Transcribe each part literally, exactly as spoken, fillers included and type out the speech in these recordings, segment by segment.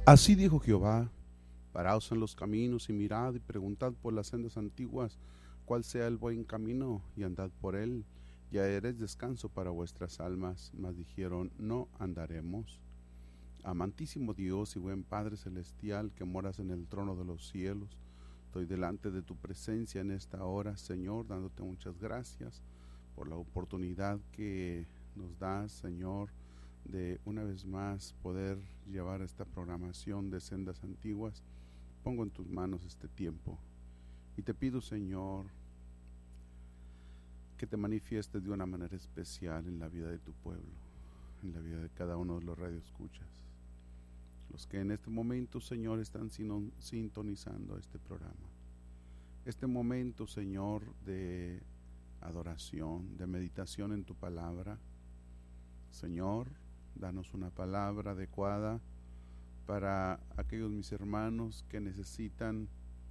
Así dijo Jehová: paraos en los caminos y mirad y preguntad por las sendas antiguas, cuál sea el buen camino, y andad por él, y haréis descanso para vuestras almas. Mas dijeron: no andaremos. Amantísimo Dios y buen Padre celestial, que moras en el trono de los cielos, estoy delante de tu presencia en esta hora, Señor, dándote muchas gracias por la oportunidad que nos das, Señor, de una vez más poder llevar esta programación de Sendas Antiguas. Pongo en tus manos este tiempo y te pido, Señor, que te manifiestes de una manera especial en la vida de tu pueblo, en la vida de cada uno de los radioescuchas, los que en este momento, Señor, están sintonizando este programa. Este momento, Señor, de adoración, de meditación en tu palabra. Señor, danos una palabra adecuada para aquellos mis hermanos que necesitan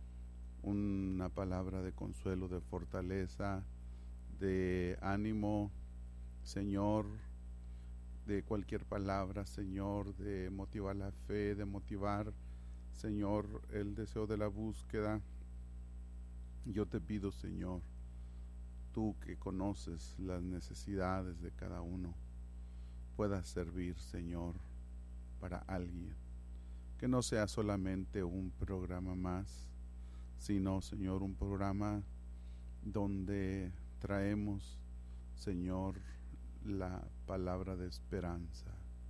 una palabra de consuelo, de fortaleza, de ánimo, Señor, de cualquier palabra, Señor, de motivar la fe, de motivar, Señor, el deseo de la búsqueda. Yo te pido, Señor, tú que conoces las necesidades de cada uno, puedas servir, Señor, para alguien. Que no sea solamente un programa más, sino, Señor, un programa donde traemos, Señor, la palabra de esperanza,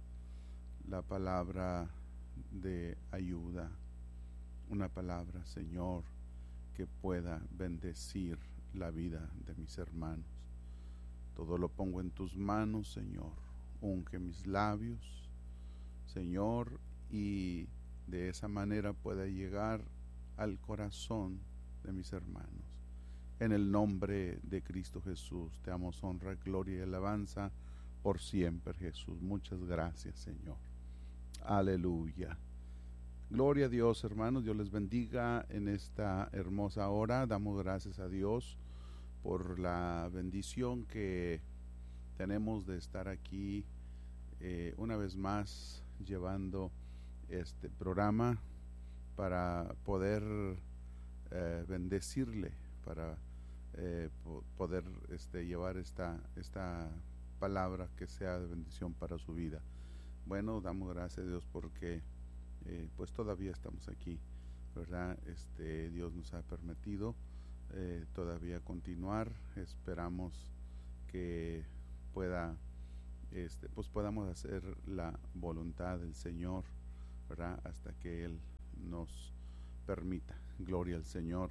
la palabra de ayuda, una palabra, Señor, que pueda bendecir la vida de mis hermanos. Todo lo pongo en tus manos, Señor. Unge mis labios, Señor, y de esa manera pueda llegar al corazón de mis hermanos. En el nombre de Cristo Jesús, te damos honra, gloria y alabanza por siempre, Jesús. Muchas gracias, Señor. Aleluya. Gloria a Dios, hermanos. Dios les bendiga en esta hermosa hora. Damos gracias a Dios por la bendición que tenemos de estar aquí eh, una vez más llevando este programa para poder eh, bendecirle, para eh, po poder este, llevar esta, esta palabra que sea de bendición para su vida. Bueno, damos gracias a Dios porque eh, pues todavía estamos aquí, ¿verdad? Este, Dios nos ha permitido eh, todavía continuar. Esperamos que pueda este, pues podamos hacer la voluntad del Señor, ¿verdad? Hasta que Él nos permita. Gloria al Señor.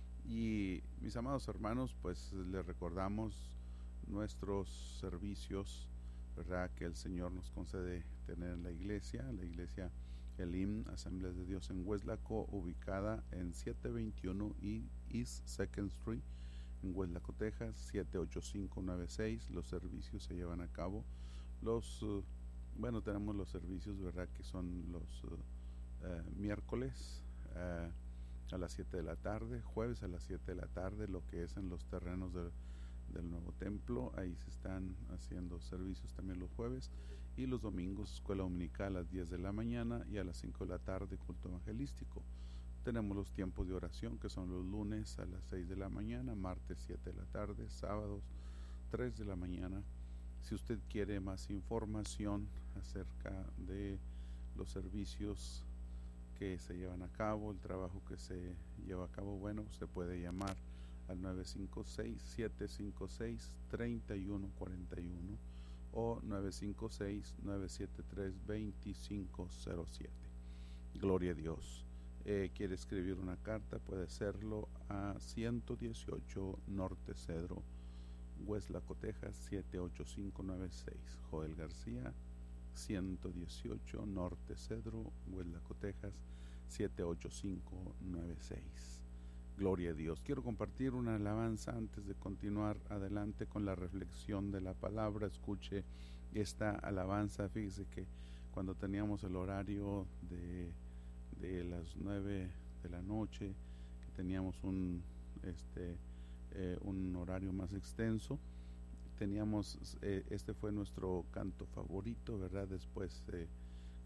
Y mis amados hermanos, pues les recordamos nuestros servicios, ¿verdad?, que el Señor nos concede tener en la iglesia, la iglesia Elim, Asambleas de Dios en Weslaco, ubicada en setecientos veintiuno East second Street, en Weslaco, Texas, siete ocho cinco nueve seis. Los servicios se llevan a cabo los, uh, bueno, tenemos los servicios, ¿verdad?, que son los uh, uh, miércoles uh, a las siete de la tarde, jueves a las siete de la tarde, lo que es en los terrenos de, del nuevo templo. Ahí se están haciendo servicios también los jueves, y los domingos escuela dominical a las diez de la mañana y a las cinco de la tarde culto evangelístico. Tenemos los tiempos de oración, que son los lunes a las seis de la mañana, martes siete de la tarde, sábados tres de la mañana. Si usted quiere más información acerca de los servicios que se llevan a cabo, el trabajo que se lleva a cabo, bueno, usted puede llamar al nueve cinco seis, siete cinco seis, tres uno cuatro uno o nueve cinco seis, nueve siete tres, dos cinco cero siete. Gloria a Dios. Eh, quiere escribir una carta, puede hacerlo a ciento dieciocho Norte Cedro, Weslaco, Texas, siete ocho cinco nueve seis. Joel García, ciento dieciocho Norte Cedro, Weslaco, Texas, siete ocho cinco nueve seis. Gloria a Dios. Quiero compartir una alabanza antes de continuar adelante con la reflexión de la palabra. Escuche esta alabanza. Fíjese que cuando teníamos el horario de, de las nueve de la noche, que teníamos un este eh, un horario más extenso, teníamos eh, este fue nuestro canto favorito, ¿verdad? Después eh,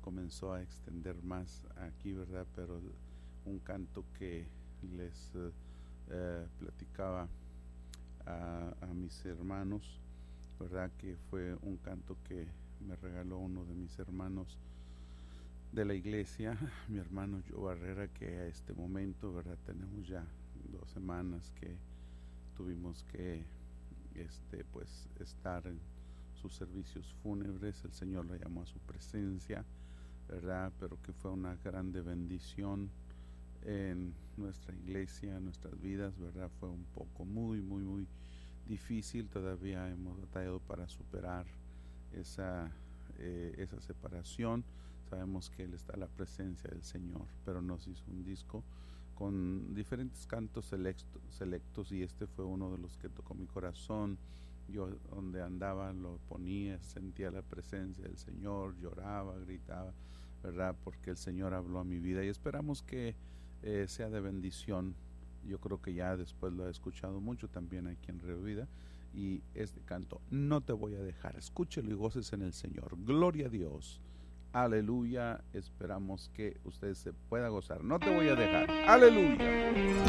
comenzó a extender más aquí, ¿verdad? Pero un canto que les uh, uh, platicaba a, a mis hermanos, ¿verdad? Que fue un canto que me regaló uno de mis hermanos de la iglesia, mi hermano Joe Barrera, que a este momento, ¿verdad? Tenemos ya dos semanas que tuvimos que este pues estar en sus servicios fúnebres. El Señor lo llamó a su presencia, ¿verdad? Pero que fue una grande bendición en nuestra iglesia, en nuestras vidas, ¿verdad? Fue un poco muy, muy, muy difícil. Todavía hemos batallado para superar esa, eh, esa separación. Sabemos que Él está en la presencia del Señor, pero nos hizo un disco con diferentes cantos selecto, selectos, y este fue uno de los que tocó mi corazón. Yo donde andaba lo ponía, sentía la presencia del Señor, lloraba, gritaba, ¿verdad? Porque el Señor habló a mi vida, y esperamos que eh, sea de bendición. Yo creo que ya después lo he escuchado mucho también aquí en Revivida, y este canto, No te voy a dejar. Escúchelo y goces en el Señor. Gloria a Dios. Aleluya. Esperamos que usted se pueda gozar. No te voy a dejar. Aleluya.